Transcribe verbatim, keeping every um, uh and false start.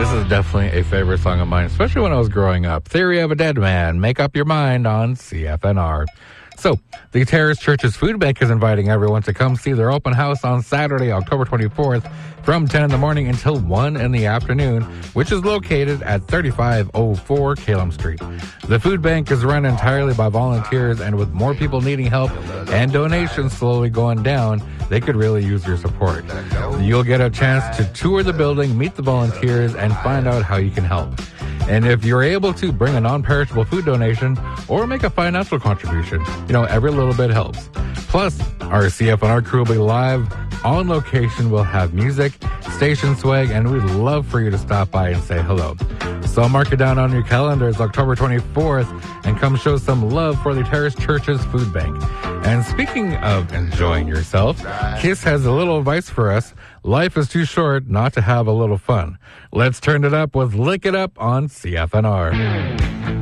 This is definitely a favorite song of mine, especially when I was growing up. Theory of a Dead Man, Make Up Your Mind on C F N R. So, the Terrace Church's Food Bank is inviting everyone to come see their open house on Saturday, October twenty-fourth, from ten in the morning until one in the afternoon, which is located at thirty-five oh four Calum Street. The food bank is run entirely by volunteers, and with more people needing help and donations slowly going down, they could really use your support. You'll get a chance to tour the building, meet the volunteers, and find out how you can help. And if you're able to, bring a non-perishable food donation or make a financial contribution. You know, every little bit helps. Plus, our C F N R crew will be live on location. We'll have music, station swag, and we'd love for you to stop by and say hello. So mark it down on your calendars, October twenty-fourth, and come show some love for the Terrace Church's Food Bank. And speaking of enjoying yourself, Kiss has a little advice for us. Life is too short not to have a little fun. Let's turn it up with Lick It Up on C F N R.